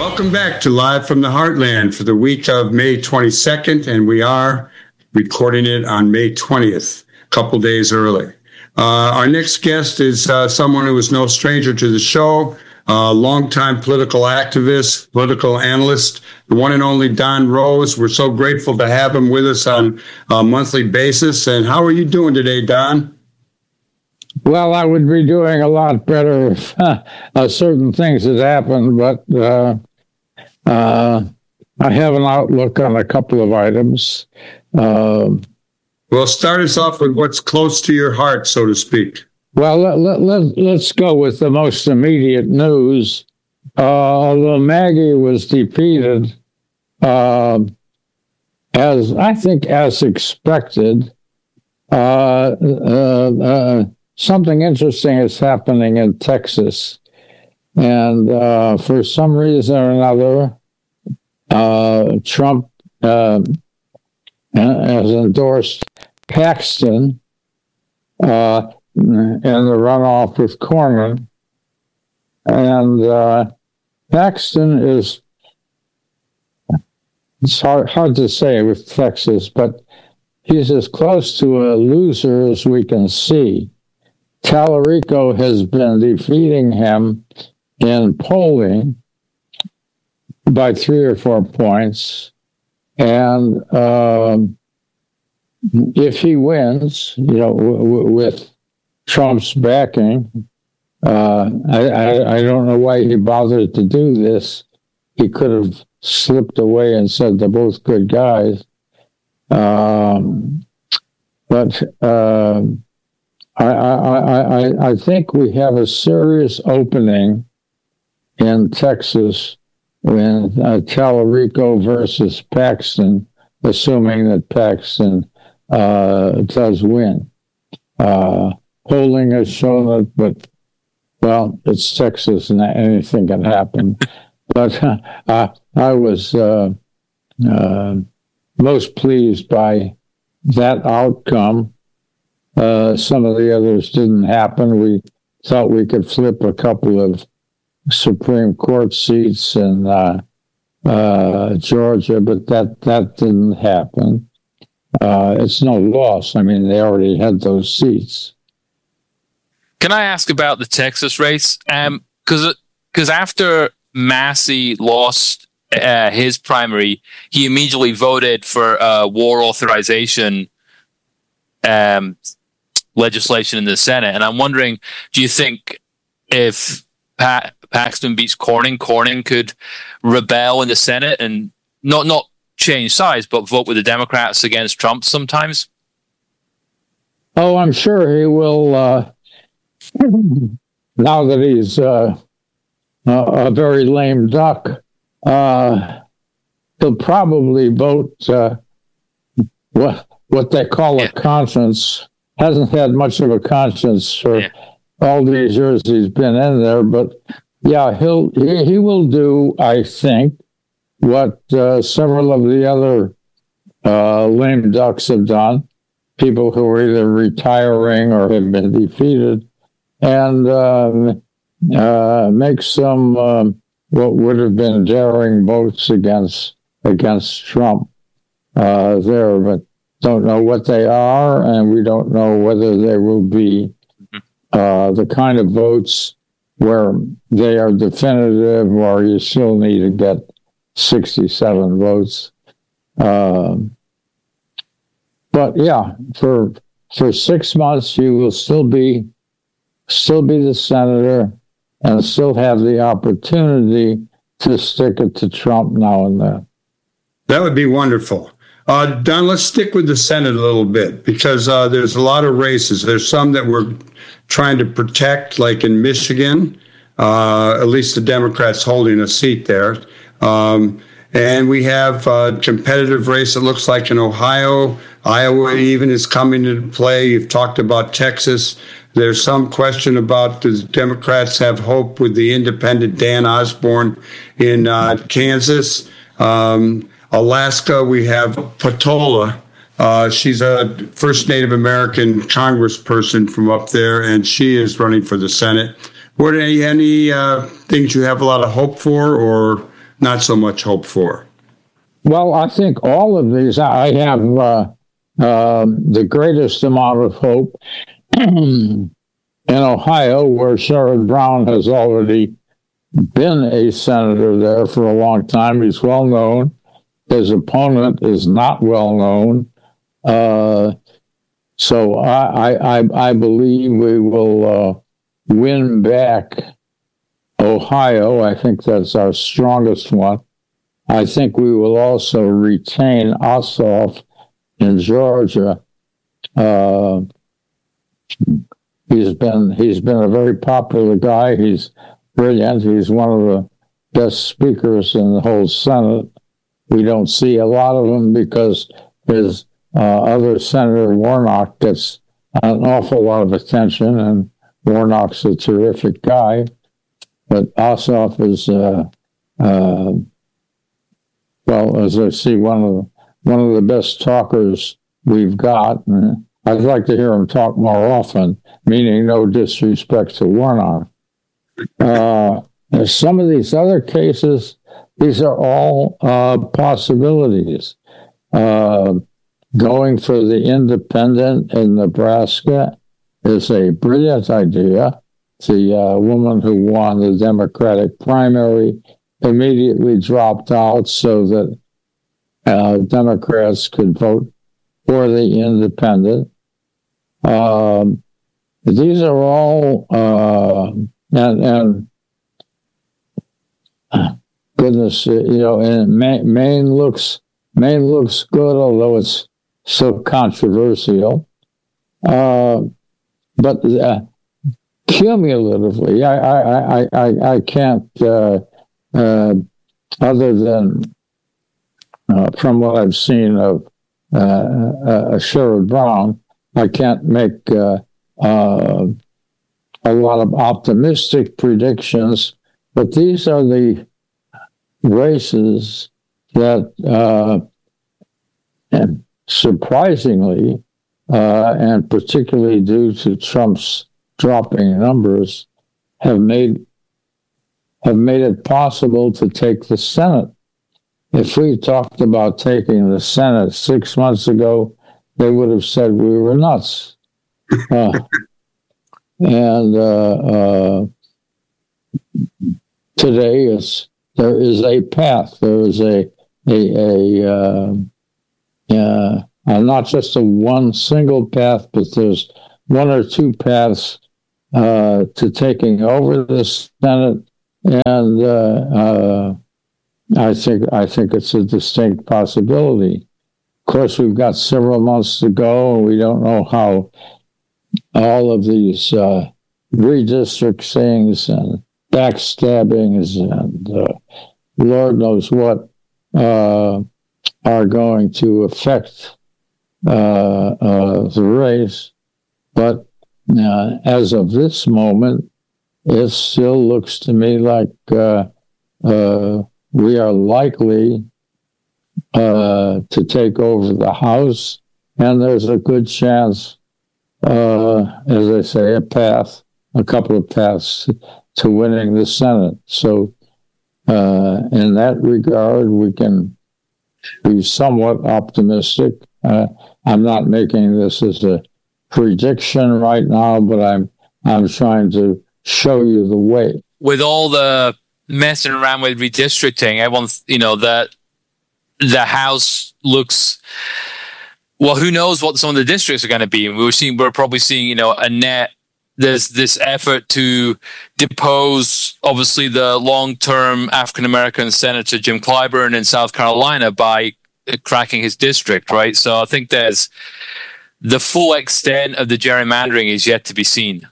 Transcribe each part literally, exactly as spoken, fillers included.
Welcome back to Live from the Heartland for the week of May twenty-second, and we are recording it on May twentieth, a couple days early. Uh, our next guest is uh, someone who is no stranger to the show, a uh, longtime political activist, political analyst, the one and only Don Rose. We're so grateful to have him with us on a monthly basis. And how are you doing today, Don? Well, I would be doing a lot better if uh, certain things had happened, but uh, uh, I have an outlook on a couple of items. Uh, well, start us off with what's close to your heart, so to speak. Well, let, let, let, let's go with the most immediate news. Uh, although Maggie was defeated, uh, as I think as expected, uh, uh, uh, something interesting is happening in Texas. And uh, for some reason or another, uh, Trump uh, has endorsed Paxton uh, in the runoff with Cornyn. And uh, Paxton is, it's hard, hard to say with Texas, but he's as close to a loser as we can see. Tallarico has been defeating him in polling by three or four points. And um, if he wins, you know, w- w- with Trump's backing, uh, I, I, I don't know why he bothered to do this. He could have slipped away and said they're both good guys. Um, but... Uh, I, I, I, I think we have a serious opening in Texas when uh, Tallarico versus Paxton, assuming that Paxton uh, does win. Uh, polling has shown it, but, well, it's Texas and anything can happen. But uh, I was uh, uh, most pleased by that outcome. Uh, some of the others didn't happen. We thought we could flip a couple of Supreme Court seats in uh, uh, Georgia, but that, that didn't happen. Uh, it's no loss. I mean, they already had those seats. Can I ask about the Texas race? Um, because because after Massey lost uh, his primary, he immediately voted for uh, war authorization um. legislation in the Senate. And I'm wondering, do you think if pa- Paxton beats Cornyn, Cornyn could rebel in the Senate and not not change sides, but vote with the Democrats against Trump sometimes? Oh, I'm sure he will, uh, now that he's uh, a very lame duck, uh, he'll probably vote uh, what, what they call yeah. a conscience. Hasn't had much of a conscience for yeah. all these years he's been in there, but yeah, he'll he, he will do, I think, what uh, several of the other uh, lame ducks have done. People who are either retiring or have been defeated, and um, uh, make some um, what would have been daring votes against against Trump uh, there, but. Don't know what they are, and we don't know whether they will be uh, the kind of votes where they are definitive or you still need to get sixty-seven votes. Um, but yeah, for for six months you will still be still be the senator and still have the opportunity to stick it to Trump now and then. That would be wonderful. Uh, Don, let's stick with the Senate a little bit because uh, there's a lot of races. There's some that we're trying to protect, like in Michigan, uh, at least the Democrats holding a seat there. Um, and we have a competitive race, it looks like, in Ohio. Iowa even is coming into play. You've talked about Texas. There's some question about does Democrats have hope with the independent Dan Osborne in uh, Kansas. Um, Alaska, we have Patola. Uh, she's a first Native American congressperson from up there, and she is running for the Senate. What any, any uh, things you have a lot of hope for, or not so much hope for? Well, I think all of these, I have uh, uh, the greatest amount of hope in Ohio, where Sherrod Brown has already been a senator there for a long time. He's well known. His opponent is not well known. Uh, so I, I, I believe we will uh, win back Ohio. I think that's our strongest one. I think we will also retain Ossoff in Georgia. Uh, he's been he's been a very popular guy. He's brilliant. He's one of the best speakers in the whole Senate. We don't see a lot of them because his uh, other Senator Warnock gets an awful lot of attention, and Warnock's a terrific guy. But Ossoff is, uh, uh, well, as I see, one of the, one of the best talkers we've got. And I'd like to hear him talk more often, meaning no disrespect to Warnock. Uh, some of these other cases, these are all uh, possibilities. Uh, going for the independent in Nebraska is a brilliant idea. The uh, woman who won the Democratic primary immediately dropped out so that uh, Democrats could vote for the independent. Um, these are all, uh, and, and goodness, you know, and Maine looks Maine looks good, although it's so controversial. Uh, but uh, cumulatively, I I I I, I can't, uh, uh, other than uh, from what I've seen of uh, uh, Sherrod Brown, I can't make uh, uh, a lot of optimistic predictions. But these are the races that, uh, and surprisingly, uh, and particularly due to Trump's dropping numbers, have made have made it possible to take the Senate. If we talked about taking the Senate six months ago, they would have said we were nuts. Uh, and uh, uh, today, it's there is a path. There is a a a uh, uh, not just a one single path, but there's one or two paths uh, to taking over the Senate, and uh, uh, I think I think it's a distinct possibility. Of course, we've got several months to go, and we don't know how all of these uh, redistrictings and backstabbings and uh, Lord knows what uh, are going to affect uh, uh, the race. But uh, as of this moment, it still looks to me like uh, uh, we are likely uh, to take over the House, and there's a good chance, uh, as I say, a path, a couple of paths to winning the Senate. So uh, in that regard, we can be somewhat optimistic. Uh, I'm not making this as a prediction right now, but I'm I'm trying to show you the way. With all the messing around with redistricting, everyone's, you know, that the House looks, well, who knows what some of the districts are going to be. And we're seeing, we're probably seeing, you know, a net, there's this effort to depose, obviously, the long-term African-American Senator Jim Clyburn in South Carolina by cracking his district, right? So I think there's the full extent of the gerrymandering is yet to be seen.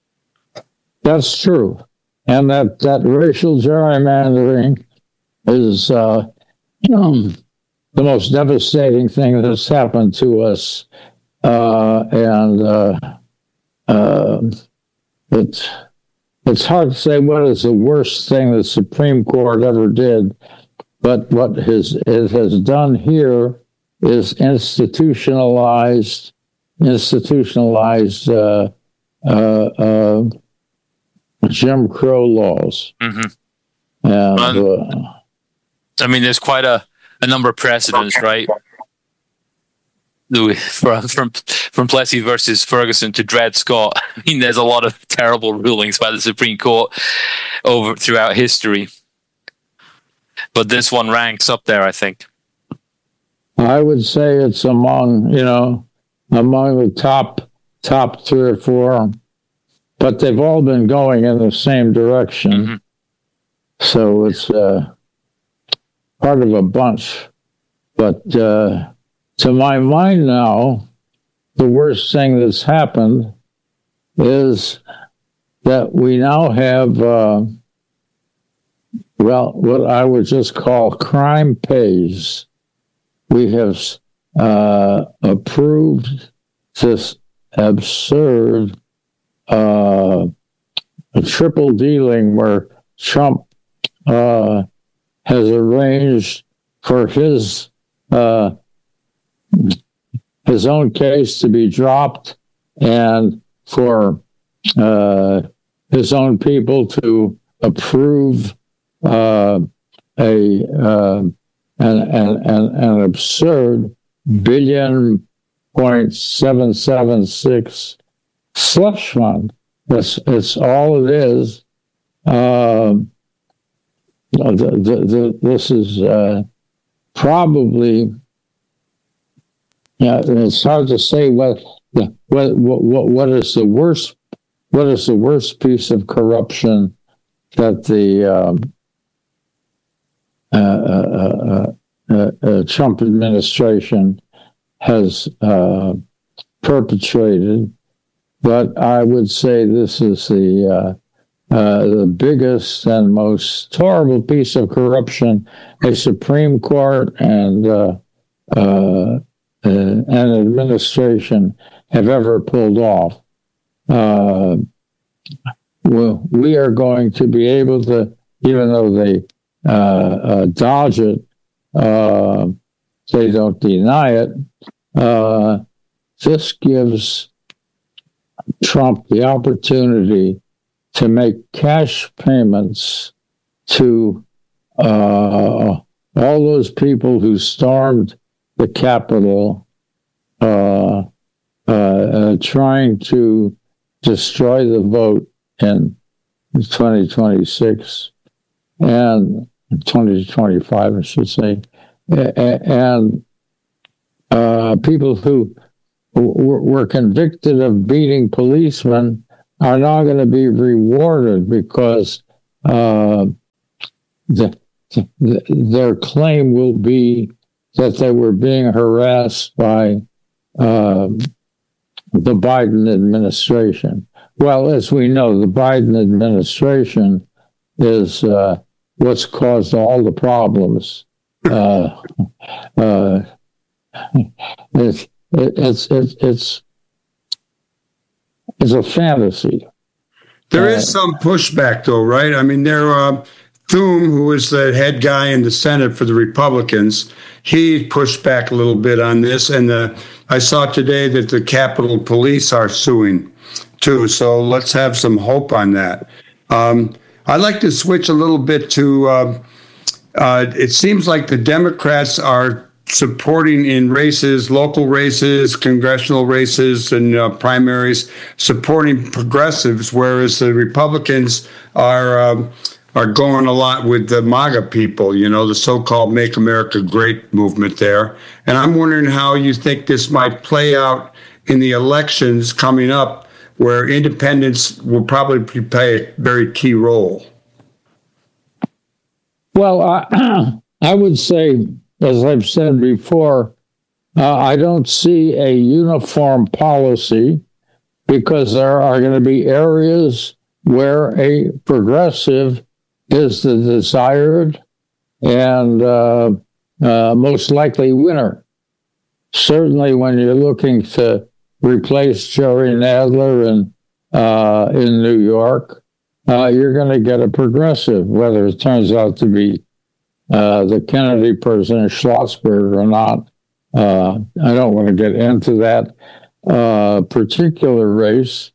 That's true. And that, that racial gerrymandering is uh, um, the most devastating thing that's happened to us. Uh, and uh, uh, it's, it's hard to say what is the worst thing the Supreme Court ever did, but what has, it has done here is institutionalized, institutionalized uh, uh, uh, Jim Crow laws. Mm-hmm. And uh, I mean, there's quite a, a number of precedents, right? From from from Plessy versus Ferguson to Dred Scott. I mean, there's a lot of terrible rulings by the Supreme Court over throughout history, but this one ranks up there, I think. I would say it's among you know among the top top three or four, but they've all been going in the same direction. Mm-hmm. So it's uh, part of a bunch, but. Uh, To my mind now, the worst thing that's happened is that we now have, uh, well, what I would just call crime pays. We have uh, approved this absurd uh, triple dealing where Trump uh, has arranged for his uh, his own case to be dropped and for uh, his own people to approve uh, a uh, an, an, an, an absurd billion point seven seven six slush fund. That's it's all it is. Uh, the, the, the, this is uh, probably. Yeah, it's hard to say what what what what is the worst what is the worst piece of corruption that the um, uh, uh, uh, uh, Trump administration has uh, perpetrated, but I would say this is the uh, uh, the biggest and most horrible piece of corruption a Supreme Court and uh, uh, Uh, an administration have ever pulled off. Uh, well, we are going to be able to, even though they uh, uh, dodge it, uh, they don't deny it. Uh, this gives Trump the opportunity to make cash payments to uh, all those people who stormed the Capitol, uh, uh, uh, trying to destroy the vote in twenty twenty-six and twenty twenty-five, I should say, and uh, people who w- were convicted of beating policemen are now going to be rewarded because uh, the, the, their claim will be that they were being harassed by uh, the Biden administration. Well, as we know, the Biden administration is uh, what's caused all the problems. Uh, uh, it's, it's, it's, it's, it's a fantasy. There uh, is some pushback, though, right? I mean, there uh, Thune, who is the head guy in the Senate for the Republicans, he pushed back a little bit on this. And the, I saw today that the Capitol Police are suing, too. So let's have some hope on that. Um, I'd like to switch a little bit to, uh, uh, it seems like the Democrats are supporting in races, local races, congressional races, and uh, primaries, supporting progressives, whereas the Republicans are um, are going a lot with the MAGA people, you know, the so-called Make America Great movement there. And I'm wondering how you think this might play out in the elections coming up, where independents will probably play a very key role. Well, I, I would say, as I've said before, uh, I don't see a uniform policy because there are going to be areas where a progressive is the desired and uh, uh, most likely winner. Certainly when you're looking to replace Jerry Nadler in, uh, in New York, uh, you're going to get a progressive, whether it turns out to be uh, the Kennedy person, Schlossberg, or not. Uh, I don't want to get into that uh, particular race.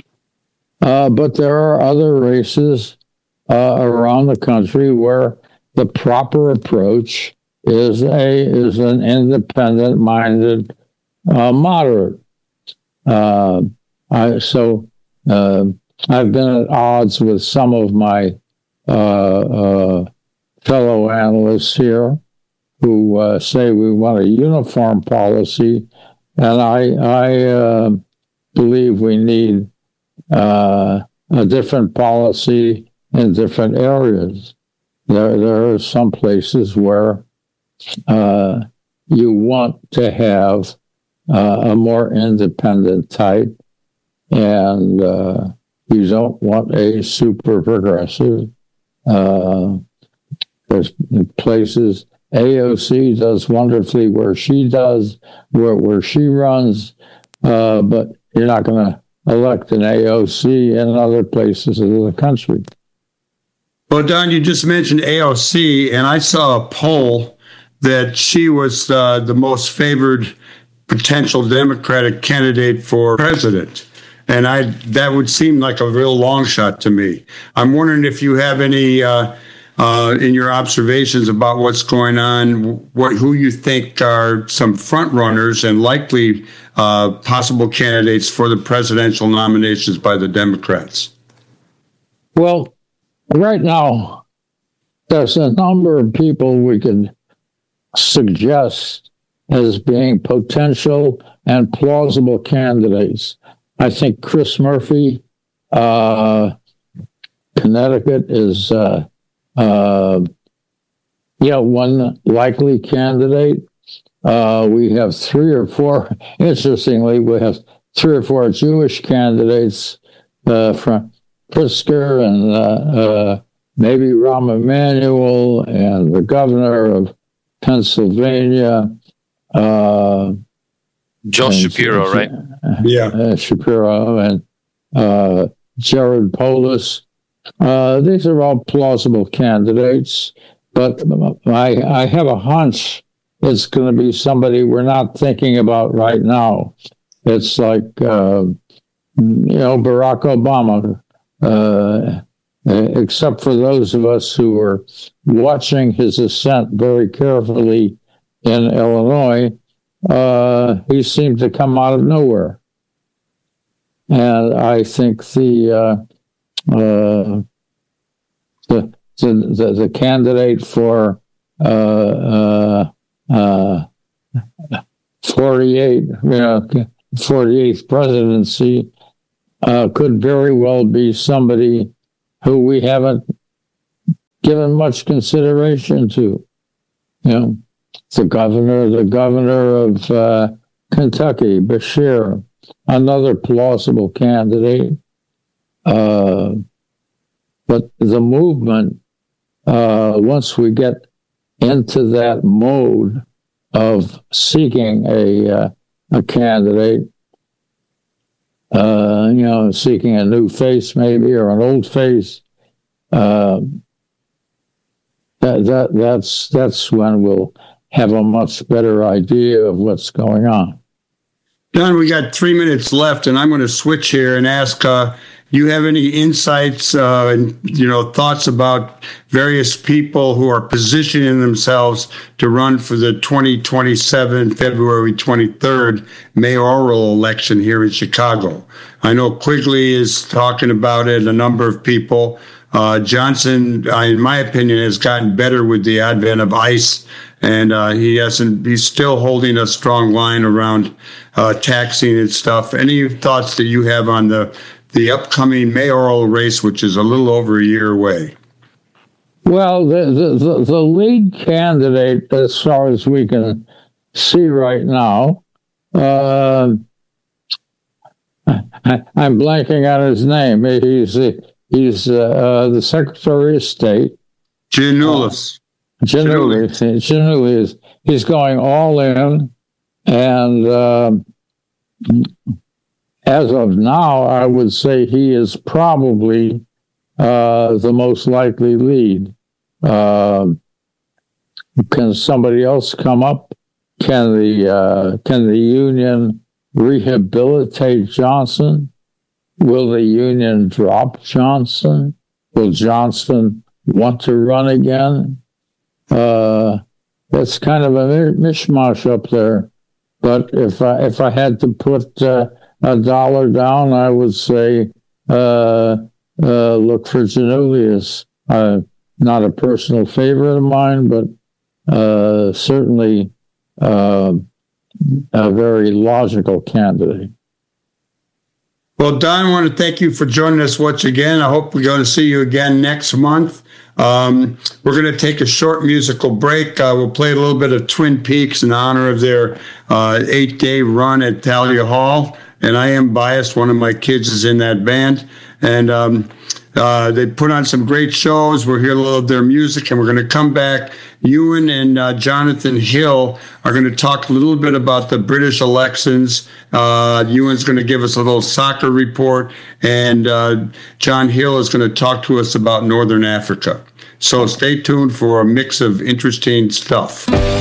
Uh, but there are other races uh, around the country where the proper approach is a is an independent-minded uh, moderate. Uh, I, so uh, I've been at odds with some of my uh, uh, fellow analysts here who uh, say we want a uniform policy, and I I uh, believe we need uh, a different policy in different areas. There there are some places where uh, you want to have uh, a more independent type, and uh, you don't want a super progressive. Uh, there's places A O C does wonderfully where she does, where where she runs, uh, but you're not going to elect an A O C in other places of the country. Well, Don, you just mentioned A O C, and I saw a poll that she was uh, the most favored potential Democratic candidate for president. And I that would seem like a real long shot to me. I'm wondering if you have any, uh, uh, in your observations about what's going on, what who you think are some front runners and likely uh, possible candidates for the presidential nominations by the Democrats. Well, right now, there's a number of people we could suggest as being potential and plausible candidates. I think Chris Murphy, uh, Connecticut, is uh, uh, you know, one likely candidate. Uh, we have three or four, interestingly, we have three or four Jewish candidates uh, from Pritzker and uh, uh, maybe Rahm Emanuel and the governor of Pennsylvania. Uh, Josh and, Shapiro, right? Yeah. Uh, Shapiro and uh, Jared Polis. Uh, these are all plausible candidates, but I, I have a hunch it's going to be somebody we're not thinking about right now. It's like, uh, you know, Barack Obama, uh, except for those of us who were watching his ascent very carefully in Illinois, uh, he seemed to come out of nowhere. And I think the uh, uh, the, the, the the candidate for uh, uh, uh, forty-eight, you know, forty-eighth presidency uh, could very well be somebody who we haven't given much consideration to. You know, the governor, the governor of uh, Kentucky, Beshear, another plausible candidate. Uh, but the movement, uh, once we get into that mode of seeking a uh, a candidate, uh, you know, seeking a new face maybe or an old face, uh, that that that's that's when we'll have a much better idea of what's going on. Don, we got three minutes left, and I'm going to switch here and ask, uh, you have any insights uh, and, you know, thoughts about various people who are positioning themselves to run for the twenty twenty-seven, February twenty-third mayoral election here in Chicago? I know Quigley is talking about it, a number of people. Uh, Johnson, uh, in my opinion, has gotten better with the advent of ICE, and uh, he hasn't. He's still holding a strong line around uh, taxing and stuff. Any thoughts that you have on the the upcoming mayoral race, which is a little over a year away? Well, the the, the, the lead candidate, as far as we can see right now, uh, I, I'm blanking on his name. He's he's uh, the Secretary of State. Giannoulis. Uh, Giannoulis. Giannoulis. He's going all in, and uh, as of now, I would say he is probably uh, the most likely lead. Uh, can somebody else come up? Can the uh, can the union rehabilitate Johnson? Will the union drop Johnson? Will Johnson want to run again? Uh, it's kind of a mishmash up there. But if I if I had to put uh, a dollar down, I would say uh, uh, look for Giannoulias. Uh, not a personal favorite of mine, but uh, certainly uh, a very logical candidate. Well, Don, I want to thank you for joining us once again. I hope we're going to see you again next month. Um, we're going to take a short musical break. Uh, we'll play a little bit of Twin Peaks in honor of their uh, eight-day run at Thalia Hall. And I am biased. One of my kids is in that band. And um, uh, they put on some great shows. We'll hear a little of their music, and we're going to come back. Ewan and uh, Jonathan Hill are going to talk a little bit about the British elections. Uh, Ewan's going to give us a little soccer report, and uh, John Hill is going to talk to us about Northern Africa. So stay tuned for a mix of interesting stuff.